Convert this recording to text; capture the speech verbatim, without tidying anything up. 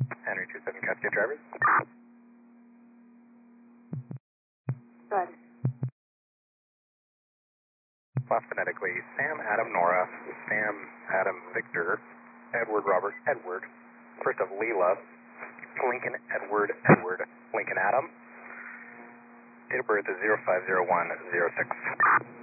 Henry two seven Cascade drivers. Good. Last phonetically, Sam, Adam, Nora, Sam, Adam, Victor, Edward, Robert, Edward, first of Leela, Lincoln, Edward, Edward, Lincoln, Adam. Date of birth is zero five zero one zero six.